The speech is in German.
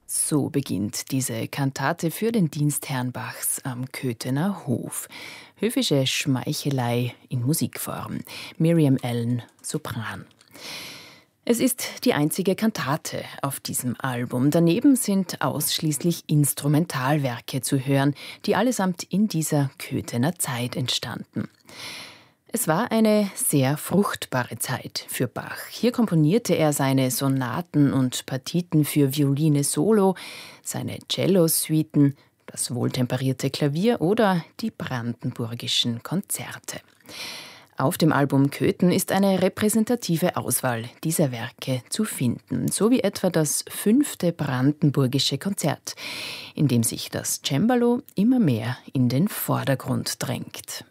So beginnt diese Kantate für den Dienst Herrn Bachs am Köthener Hof. Höfische Schmeichelei in Musikform. Miriam Allen, Sopran. Es ist die einzige Kantate auf diesem Album. Daneben sind ausschließlich Instrumentalwerke zu hören, die allesamt in dieser Köthener Zeit entstanden. Es war eine sehr fruchtbare Zeit für Bach. Hier komponierte er seine Sonaten und Partiten für Violine solo, seine Cellosuiten, das wohltemperierte Klavier oder die brandenburgischen Konzerte. Auf dem Album Köthen ist eine repräsentative Auswahl dieser Werke zu finden, so wie etwa das 5. brandenburgische Konzert, in dem sich das Cembalo immer mehr in den Vordergrund drängt.